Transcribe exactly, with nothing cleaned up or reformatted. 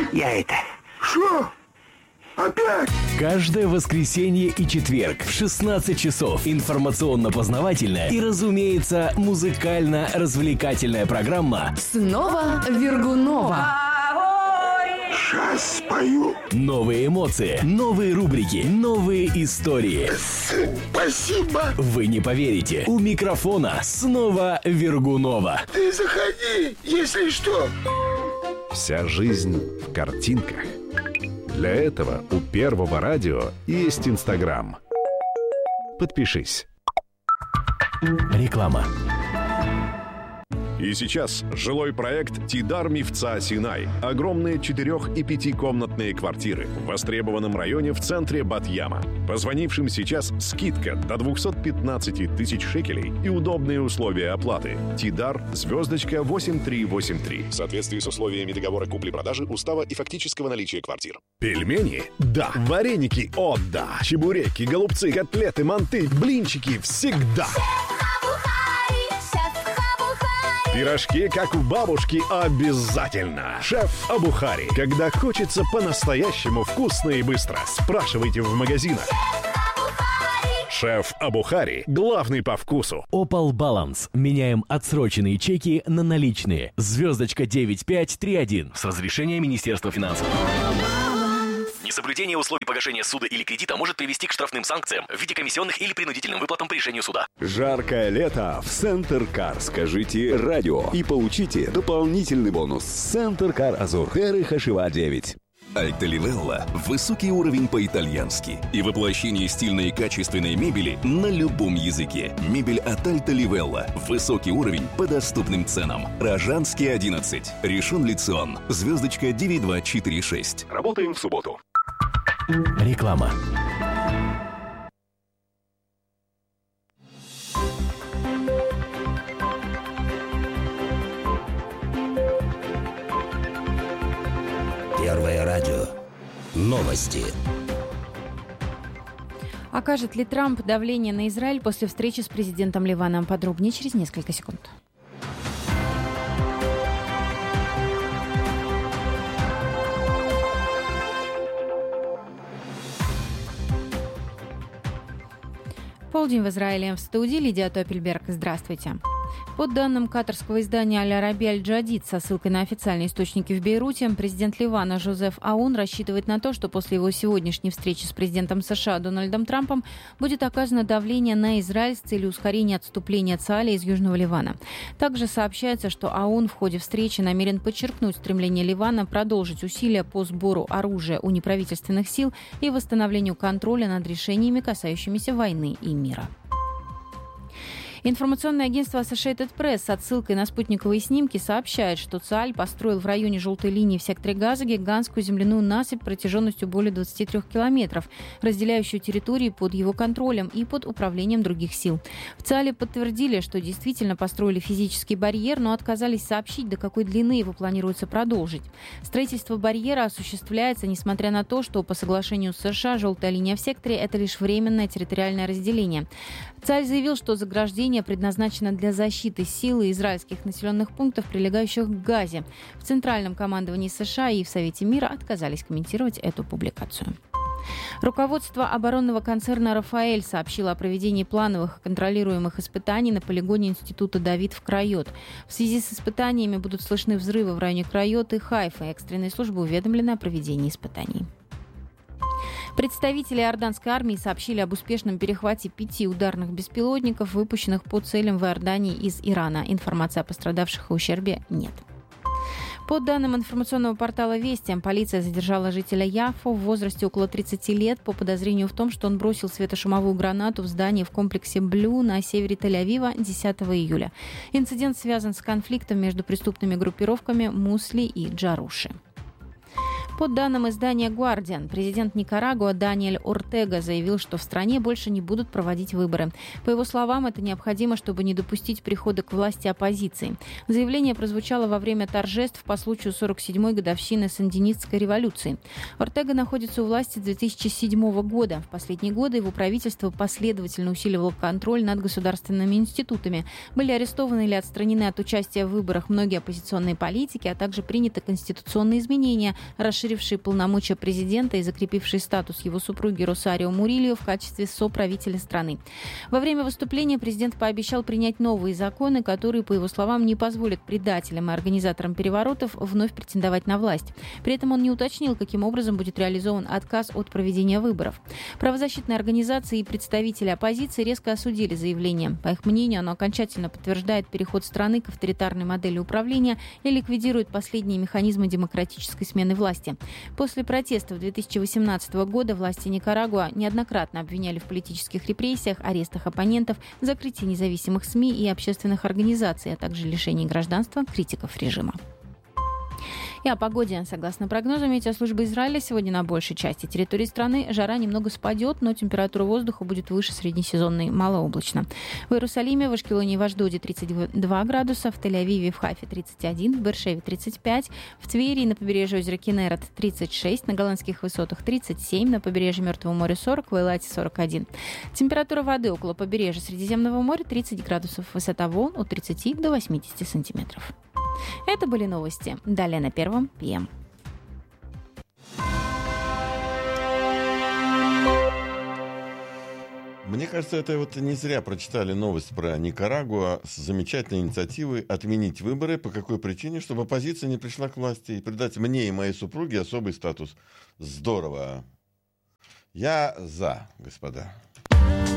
Я это... Что? Опять? Каждое воскресенье и четверг в шестнадцать часов информационно-познавательная и, разумеется, музыкально-развлекательная программа «Снова Вергунова». Сейчас спою. Новые эмоции, новые рубрики, новые истории. Спасибо. Вы не поверите, у микрофона снова Вергунова. Ты заходи, если что. Вся жизнь в картинках. Для этого у Первого радио есть Инстаграм. Подпишись. Реклама. И сейчас жилой проект «Тидар Мифца Синай». Огромные четырех- и пятикомнатные квартиры в востребованном районе в центре Бат-Яма. Позвонившим сейчас скидка до двести пятнадцать тысяч шекелей и удобные условия оплаты. «Тидар», звездочка восемь три восемь три. В соответствии с условиями договора купли-продажи, устава и фактического наличия квартир. Пельмени? Да. Вареники? О, да. Чебуреки, голубцы, котлеты, манты, блинчики всегда. Пирожки, как у бабушки, обязательно. Шеф Абухари. Когда хочется по-настоящему вкусно и быстро, спрашивайте в магазинах. Шеф Абухари. Главный по вкусу. Opal Balance. Меняем отсроченные чеки на наличные. Звездочка девять пять три один. С разрешения Министерства финансов. Несоблюдение условий погашения суда или кредита может привести к штрафным санкциям в виде комиссионных или принудительным выплатам по решению суда. Жаркое лето в Центр Кар. Скажите радио и получите дополнительный бонус. Центр Кар Азур. Эры Хашива девять. Альта Ливелла – высокий уровень по-итальянски и воплощение стильной и качественной мебели на любом языке. Мебель от Альта Ливелла – высокий уровень по доступным ценам. Рожанский одиннадцать, Ришон Лицион, звездочка девять два четыре шесть. Работаем в субботу. Реклама. Первое радио. Новости. Окажет ли Трамп давление на Израиль после встречи с президентом Ливана? Подробнее через несколько секунд. Полдень в Израиле. В студии Лидия Топельберг. Здравствуйте. По данным катарского издания «Аль-Араби Аль-Джадид» со ссылкой на официальные источники в Бейруте, президент Ливана Жозеф Аун рассчитывает на то, что после его сегодняшней встречи с президентом США Дональдом Трампом будет оказано давление на Израиль с целью ускорения отступления Цааля из Южного Ливана. Также сообщается, что Аун в ходе встречи намерен подчеркнуть стремление Ливана продолжить усилия по сбору оружия у неправительственных сил и восстановлению контроля над решениями, касающимися войны и мира. Информационное агентство Associated Press с отсылкой на спутниковые снимки сообщает, что Цааль построил в районе желтой линии в секторе Газа гигантскую земляную насыпь протяженностью более двадцати трёх километров, разделяющую территории под его контролем и под управлением других сил. В Цаале подтвердили, что действительно построили физический барьер, но отказались сообщить, до какой длины его планируется продолжить. Строительство барьера осуществляется, несмотря на то, что по соглашению с США желтая линия в секторе – это лишь временное территориальное разделение. Цааль заявил, что заграждение предназначена для защиты силы израильских населенных пунктов, прилегающих к Газе. В Центральном командовании США и в Совете мира отказались комментировать эту публикацию. Руководство оборонного концерна «Рафаэль» сообщило о проведении плановых и контролируемых испытаний на полигоне Института Давид в Крайот. В связи с испытаниями будут слышны взрывы в районе Крайот и Хайфа. Экстренные службы уведомлены о проведении испытаний. Представители иорданской армии сообщили об успешном перехвате пяти ударных беспилотников, выпущенных по целям в Иордании из Ирана. Информации о пострадавших и ущербе нет. По данным информационного портала «Вести», полиция задержала жителя Яффо в возрасте около тридцати лет по подозрению в том, что он бросил светошумовую гранату в здание в комплексе «Блю» на севере Тель-Авива десятого июля. Инцидент связан с конфликтом между преступными группировками «Мусли» и «Джаруши». По данным издания «Гуардиан», президент Никарагуа Даниэль Ортега заявил, что в стране больше не будут проводить выборы. По его словам, это необходимо, чтобы не допустить прихода к власти оппозиции. Заявление прозвучало во время торжеств по случаю сорок седьмой годовщины сандинистской революции. Ортега находится у власти с две тысячи седьмого года. В последние годы его правительство последовательно усиливало контроль над государственными институтами. Были арестованы или отстранены от участия в выборах многие оппозиционные политики, а также приняты конституционные изменения, расширившие полномочия президента и закрепившие статус его супруги Росарио Мурильо в качестве соправителя страны. Во время выступления президент пообещал принять новые законы, которые, по его словам, не позволят предателям и организаторам переворотов вновь претендовать на власть. При этом он не уточнил, каким образом будет реализован отказ от проведения выборов. Правозащитные организации и представители оппозиции резко осудили заявление. По их мнению, оно окончательно подтверждает переход страны к авторитарной модели управления и ликвидирует последние механизмы демократической смены власти. После протестов две тысячи восемнадцатого года власти Никарагуа неоднократно обвиняли в политических репрессиях, арестах оппонентов, закрытии независимых СМИ и общественных организаций, а также лишении гражданства критиков режима. И о погоде. Согласно прогнозам метеослужбы Израиля, сегодня на большей части территории страны жара немного спадет, но температура воздуха будет выше среднесезонной, малооблачно. В Иерусалиме, в Ашкелоне и в Ашдоде тридцать два градуса, в Тель-Авиве и в Хайфе тридцать один, в Беэр-Шеве тридцать пять, в Твери и на побережье озера Кинерет тридцать шесть, на голландских высотах тридцать семь, на побережье Мертвого моря сорок, в Эйлате сорок один. Температура воды около побережья Средиземного моря тридцать градусов, высота волн от тридцати до восьмидесяти сантиметров. Это были новости. Далее на Первом пи эм. Мне кажется, это вот не зря прочитали новость про Никарагуа с замечательной инициативой отменить выборы. По какой причине? Чтобы оппозиция не пришла к власти и придать мне и моей супруге особый статус. Здорово. Я за, господа.